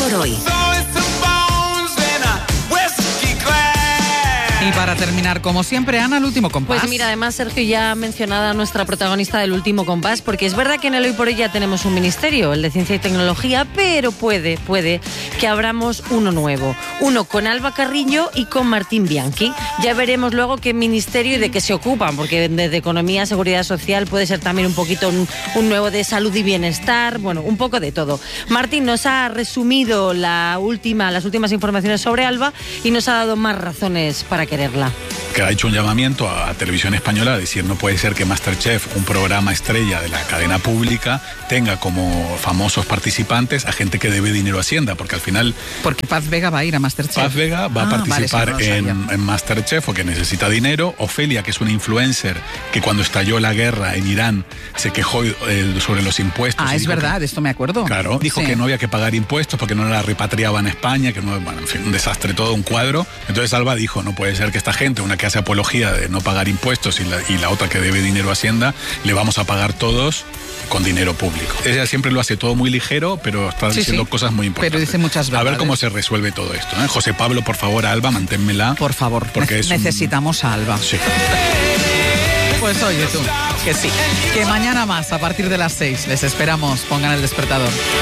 por hoy. Y para terminar, como siempre, Ana, el último compás. Pues mira, además Sergio ya ha mencionado a nuestra protagonista del último compás, porque es verdad que en el Hoy por Hoy ya tenemos un ministerio, el de Ciencia y Tecnología, pero puede que abramos uno nuevo, uno con Alba Carrillo y con Martín Bianchi. Ya veremos luego qué ministerio y de qué se ocupan, porque desde Economía, Seguridad Social puede ser también un poquito un nuevo de Salud y Bienestar, bueno, un poco de todo. Martín nos ha resumido las últimas informaciones sobre Alba y nos ha dado más razones para quererla. Que ha hecho un llamamiento a Televisión Española a decir no puede ser que MasterChef, un programa estrella de la cadena pública, tenga como famosos participantes a gente que debe dinero a Hacienda, porque al final... Porque Paz Vega va a ir a MasterChef. Paz Vega va a participar en MasterChef, o que necesita dinero. Ofelia, que es una influencer que cuando estalló la guerra en Irán se quejó sobre los impuestos. Es verdad, de esto me acuerdo. Claro, dijo que no había que pagar impuestos porque no la repatriaban a España, que no, bueno, en fin, un desastre todo, un cuadro. Entonces Alba dijo, no puede ser que esta gente, una que hace apología de no pagar impuestos y la otra que debe dinero a Hacienda, le vamos a pagar todos con dinero público. Ella siempre lo hace todo muy ligero, pero está diciendo cosas muy importantes. Pero dice muchas verdades. A ver cómo se resuelve todo esto, ¿eh? José Pablo, por favor, Alba, manténmela. Por favor, porque necesitamos a Alba. Sí. Pues oye tú, que sí. Que mañana más, a partir de las 6, les esperamos. Pongan el despertador.